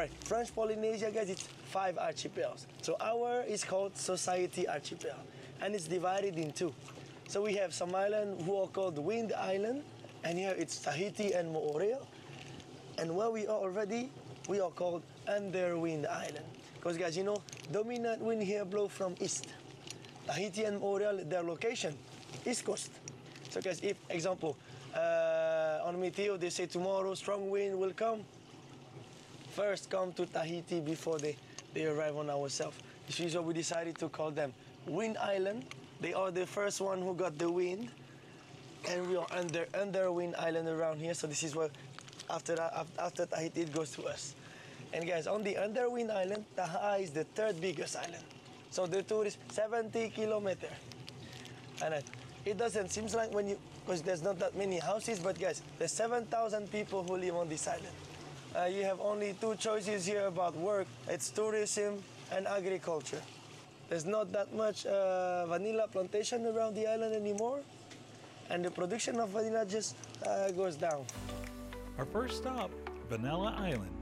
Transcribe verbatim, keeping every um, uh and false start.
right, French Polynesia, guys, it's five archipels. So our is called Society Archipel, and it's divided in two. So we have some island who are called Wind Island, and here it's Tahiti and Moorea. And where we are already, we are called Underwind Island. Because guys, you know, dominant wind here blow from east. Tahiti and Moorea, their location, east coast. So guys, if, example, uh, on Meteo, they say tomorrow strong wind will come, first come to Tahiti before they, they arrive on ourselves. This is why we decided to call them Wind Island. They are the first one who got the wind, and we are under under Wind Island around here. So this is where after that, after Tahiti, it goes to us. And guys, on the Underwind Island, Taha is the third biggest island. So the tour is seventy kilometers. And it doesn't seem like when you, because there's not that many houses, but guys, there's seven thousand people who live on this island. Uh, you have only two choices here about work. It's tourism and agriculture. There's not that much uh, vanilla plantation around the island anymore, and the production of vanilla just uh, goes down. Our first stop, Vanilla Island.